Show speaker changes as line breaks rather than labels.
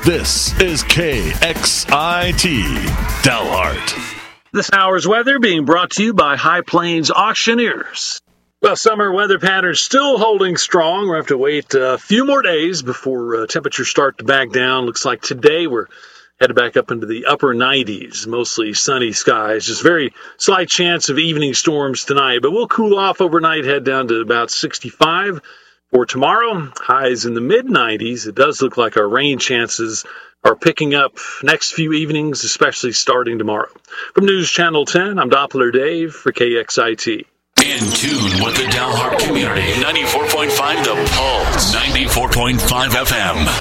This is KXIT Dalhart.
This hour's weather being brought to you by High Plains Auctioneers. Well, summer weather patterns still holding strong. We'll have to wait a few more days before temperatures start to back down. Looks like today we're headed back up into the upper 90s, mostly sunny skies. Just very slight chance of evening storms tonight, but we'll cool off overnight, head down to about 65 for tomorrow. Highs in the mid-90s. It does look like our rain chances are picking up next few evenings, especially starting tomorrow. From News Channel 10, I'm Doppler Dave for KXIT.
In tune with the Dalhart community. 94.5 The Pulse. 94.5 FM.